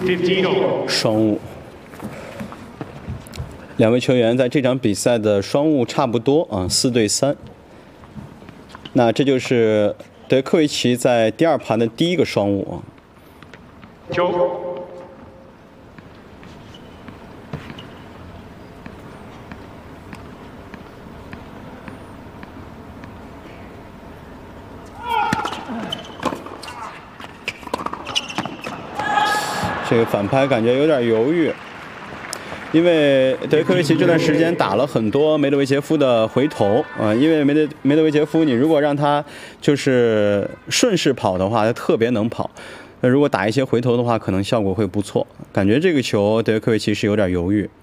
双误。两位球员在这场比赛的双误差不多啊，4对3。那这就是德科维奇在第2盘的第一个双误啊。 球。 这个反拍感觉有点犹豫，因为德科维奇这段时间打了很多梅德韦杰夫的回头啊，因为梅德韦杰夫，你如果让他就是顺势跑的话，他特别能跑。那如果打一些回头的话，可能效果会不错。感觉这个球德科维奇是有点犹豫。